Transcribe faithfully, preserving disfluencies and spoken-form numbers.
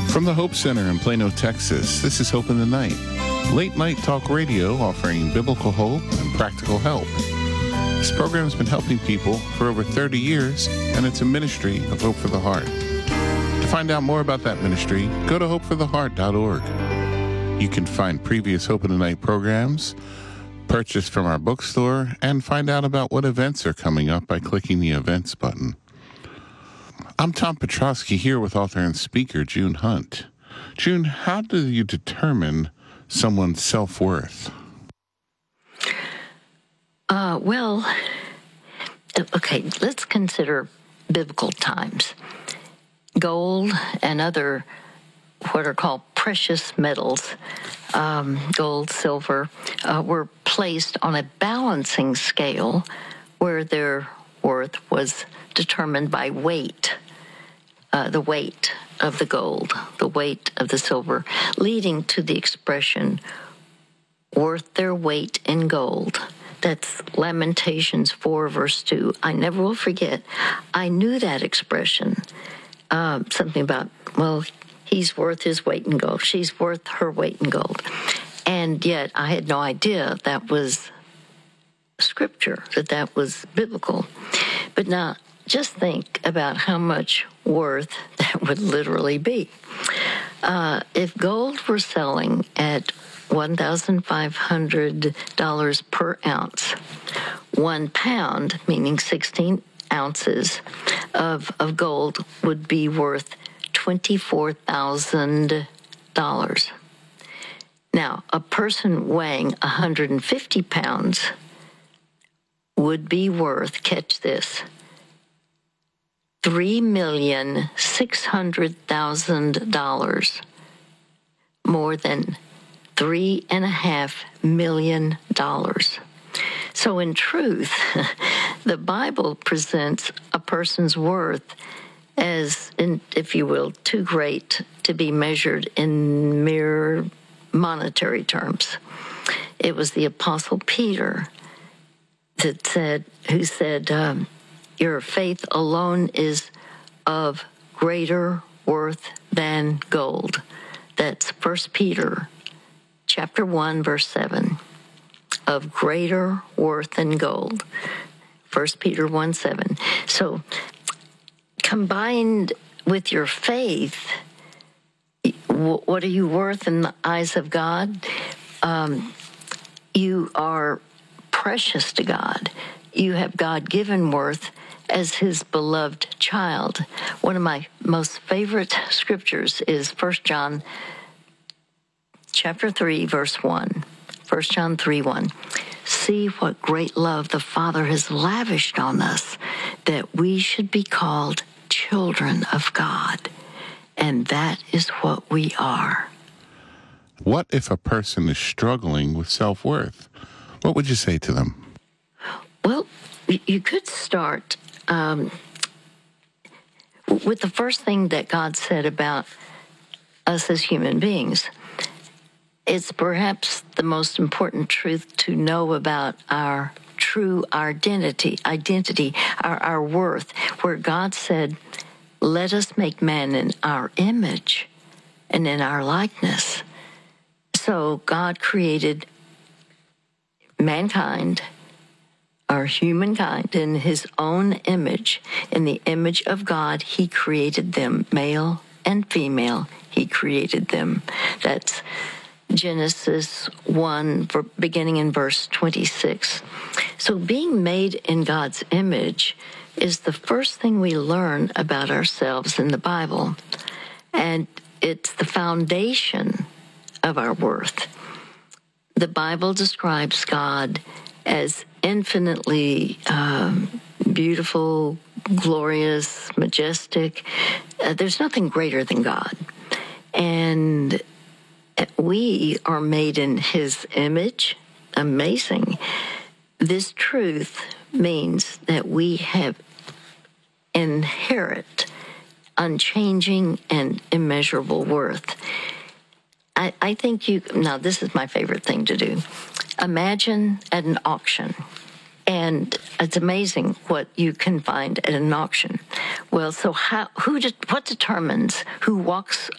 From the Hope Center in Plano, Texas, this is Hope in the Night, late night talk radio offering biblical hope and practical help. This program has been helping people for over thirty years, and it's a ministry of Hope for the Heart. To find out more about that ministry, go to hope for the heart dot org. You can find previous Hope in the Night programs, purchase from our bookstore, and find out about what events are coming up by clicking the Events button. I'm Tom Petrosky here with author and speaker June Hunt. June, how do you determine someone's self-worth? Uh, well, okay, let's consider biblical times. Gold and other what are called precious metals, um, gold, silver, uh, were placed on a balancing scale where their worth was determined by weight. Uh, the weight of the gold, the weight of the silver, leading to the expression, worth their weight in gold. That's Lamentations four, verse two. I never will forget. I knew that expression. Uh, something about, well, he's worth his weight in gold. She's worth her weight in gold. And yet I had no idea that was scripture, that that was biblical. But now, just think about how much worth that would literally be. Uh, if gold were selling at one thousand five hundred dollars per ounce, one pound, meaning sixteen ounces of, of gold, would be worth twenty-four thousand dollars. Now, a person weighing one hundred fifty pounds would be worth, catch this, three million six hundred thousand dollars, more than three and a half million dollars. So in truth, the Bible presents a person's worth as, in, if you will, too great to be measured in mere monetary terms. It was the Apostle Peter that said, who said, um, your faith alone is of greater worth than gold. That's First Peter chapter one, verse seven. Of greater worth than gold. First Peter one, seven. So combined with your faith, what are you worth in the eyes of God? Um, you are precious to God. You have God-given worth as his beloved child. One of my most favorite scriptures is First John chapter three, verse one. First John three, one. See what great love the Father has lavished on us, that we should be called children of God. And that is what we are. What if a person is struggling with self-worth? What would you say to them? Well, you could start um, with the first thing that God said about us as human beings. It's perhaps the most important truth to know about our true identity, identity, our, our worth, where God said, let us make man in our image and in our likeness. So God created mankind, our humankind, in his own image. In the image of God, he created them, male and female, he created them. That's Genesis one, beginning in verse twenty-six. So being made in God's image is the first thing we learn about ourselves in the Bible. And it's the foundation of our worth. The Bible describes God as infinitely um, beautiful, glorious, majestic. Uh, there's nothing greater than God. And we are made in his image. Amazing. This truth means that we have inherit unchanging and immeasurable worth. I, I think you, now this is my favorite thing to do. Imagine at an auction, and it's amazing what you can find at an auction. Well, so how, who, de- what determines who walks